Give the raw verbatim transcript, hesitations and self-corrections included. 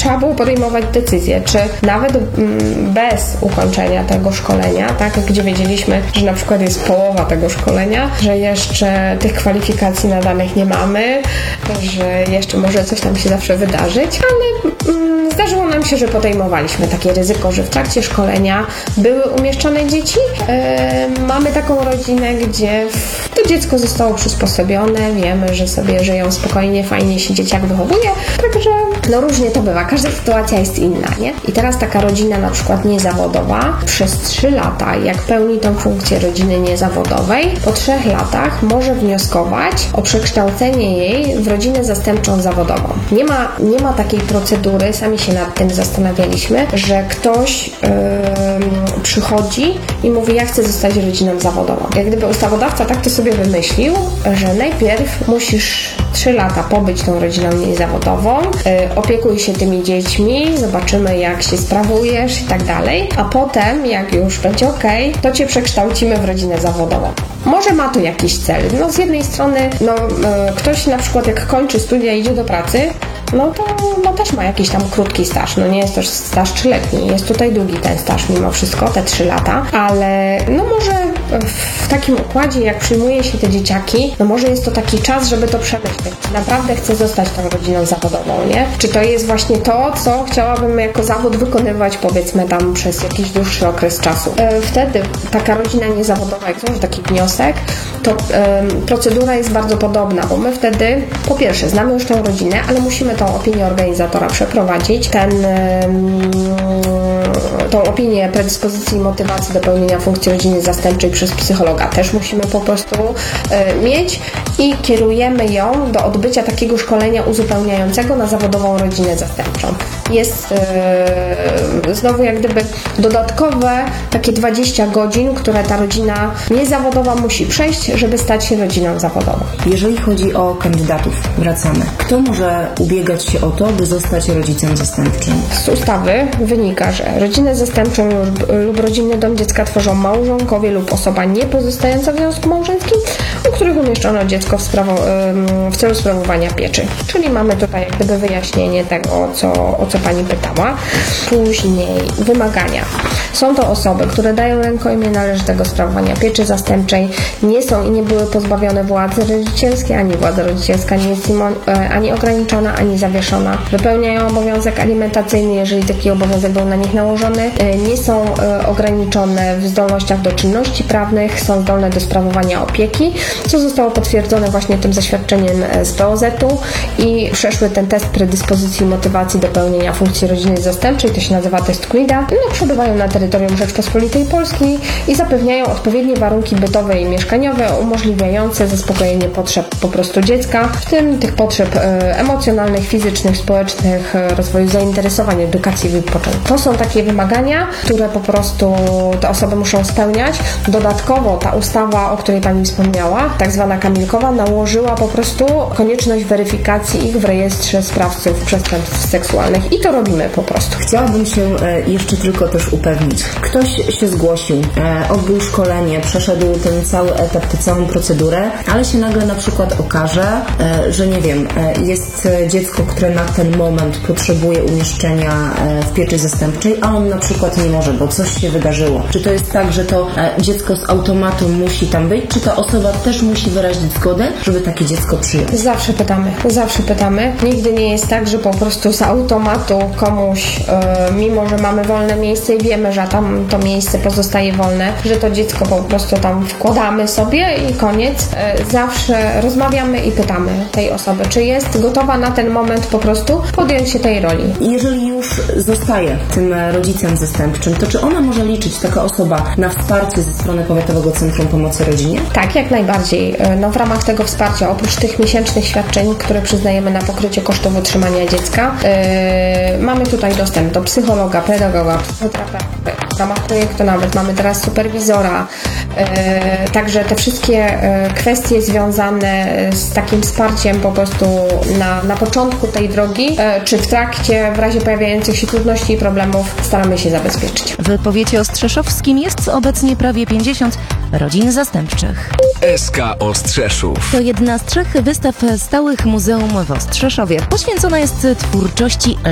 trzeba było podejmować decyzję, czy nawet mm, bez ukończenia tego szkolenia, tak, gdzie wiedzieliśmy, że na przykład jest połowa tego szkolenia, że jeszcze tych kwalifikacji nadanych nie mamy, że jeszcze może coś tam się zawsze wydarzyć, ale mm, zdarzyło nam się, że podejmowaliśmy takie ryzyko, że w trakcie szkolenia były umieszczone dzieci. Yy, mamy taką rodzinę, gdzie to dziecko zostało przysposobione, wiemy, że sobie żyją spokojnie, fajnie się dzieciak wychowuje, także no różnie to bywa, każda sytuacja jest inna, nie? I teraz taka rodzina na przykład niezawodowa przez trzy lata, jak pełni tą funkcję rodziny niezawodowej, po trzech latach może wnioskować o przekształcenie jej w rodzinę zastępczą zawodową. Nie ma, nie ma takiej procedury, sami się nad tym zastanawialiśmy, że ktoś yy, przychodzi i mówi, ja chcę zostać rodziną zawodową. Jak gdyby ustawodawca tak to sobie wymyślił, że najpierw musisz trzy lata pobyć tą rodziną niezawodową, yy, opiekuj się tymi dziećmi, zobaczymy jak się sprawujesz i tak dalej, a potem jak już będzie okej, to cię przekształcimy w rodzinę zawodową. Może ma to jakiś cel. No z jednej strony, no yy, ktoś na przykład jak kończy studia i idzie do pracy, no to no też ma jakiś tam krótki staż, no nie jest też staż trzyletni, jest tutaj długi ten staż mimo wszystko, te trzy lata, ale no może w takim układzie, jak przyjmuje się te dzieciaki, no może jest to taki czas, żeby to przemyśleć, czy naprawdę chcę zostać tą rodziną zawodową, nie? Czy to jest właśnie to, co chciałabym jako zawód wykonywać, powiedzmy tam przez jakiś dłuższy okres czasu. Wtedy taka rodzina niezawodowa, jak złoży taki wniosek, to um, procedura jest bardzo podobna, bo my wtedy po pierwsze znamy już tą rodzinę, ale musimy tą opinię organizatora przeprowadzić, ten, tą opinię predyspozycji i motywacji do pełnienia funkcji rodziny zastępczej przez psychologa też musimy po prostu mieć i kierujemy ją do odbycia takiego szkolenia uzupełniającego na zawodową rodzinę zastępczą. Jest yy, znowu jak gdyby dodatkowe takie dwadzieścia godzin, które ta rodzina niezawodowa musi przejść, żeby stać się rodziną zawodową. Jeżeli chodzi o kandydatów, wracamy. Kto może ubiegać się o to, by zostać rodzicem zastępczym? Z ustawy wynika, że rodzinę zastępczą lub, lub rodzinny dom dziecka tworzą małżonkowie lub osoba niepozostająca w związku małżeńskim, u których umieszczono dziecko w, sprawo, w celu sprawowania pieczy. Czyli mamy tutaj jak gdyby wyjaśnienie tego, co, o co Pani pytała. Później wymagania. Są to osoby, które dają rękojmię należytego sprawowania pieczy zastępczej, nie są i nie były pozbawione władzy rodzicielskiej, ani władza rodzicielska nie jest im ani ograniczona, ani zawieszona. Wypełniają obowiązek alimentacyjny, jeżeli taki obowiązek był na nich nałożony. Nie są ograniczone w zdolnościach do czynności prawnych, są zdolne do sprawowania opieki, co zostało potwierdzone właśnie tym zaświadczeniem z P O Z-u i przeszły ten test predyspozycji i motywacji do pełnienia funkcji rodziny zastępczej, to się nazywa test Quida. No, przebywają na terytorium Rzeczpospolitej Polskiej i zapewniają odpowiednie warunki bytowe i mieszkaniowe umożliwiające zaspokojenie potrzeb po prostu dziecka, w tym tych potrzeb e, emocjonalnych, fizycznych, społecznych, e, rozwoju zainteresowań, edukacji i wypoczynku. To są takie wymagania, które po prostu te osoby muszą spełniać. Dodatkowo ta ustawa, o której Pani wspomniała, tak zwana Kamilkowa, nałożyła po prostu konieczność weryfikacji ich w rejestrze sprawców przestępstw seksualnych i to robimy po prostu. Chciałabym się jeszcze tylko też upewnić. Ktoś się zgłosił, odbył szkolenie, przeszedł ten cały etap, tę całą procedurę, ale się nagle na przykład okaże, że nie wiem, jest dziecko, które na ten moment potrzebuje umieszczenia w pieczy zastępczej, a on na przykład nie może, bo coś się wydarzyło. Czy to jest tak, że to dziecko z automatu musi tam być, czy ta osoba też musi wyrazić zgodę, żeby takie dziecko przyjąć? Zawsze pytamy, zawsze pytamy. Nigdy nie jest tak, że po prostu z automatu komuś, yy, mimo że mamy wolne miejsce i wiemy, że tam to miejsce pozostaje wolne, że to dziecko po prostu tam wkładamy sobie i koniec. Yy, zawsze rozmawiamy i pytamy tej osoby, czy jest gotowa na ten moment po prostu podjąć się tej roli. Jeżeli już zostaje tym rodzicem zastępczym, to czy ona może liczyć, taka osoba, na wsparcie ze strony Powiatowego Centrum Pomocy Rodzinie? Tak, jak najbardziej. No, w ramach tego wsparcia, oprócz tych miesięcznych świadczeń, które przyznajemy na pokrycie kosztów utrzymania dziecka, yy, mamy tutaj dostęp do psychologa, pedagoga, psychoterapeuty. W ramach projektu nawet mamy teraz superwizora. Yy, także te wszystkie yy, kwestie związane z takim wsparciem po prostu na, na początku tej drogi, yy, czy w trakcie, w razie pojawiających się trudności i problemów, staramy się zabezpieczyć. W powiecie ostrzeszowskim jest obecnie prawie pięćdziesiąt rodzin zastępczych. S K Ostrzeszów To jedna z trzech wystaw stałych muzeum w Ostrzeszowie. Poświęcona jest twórczości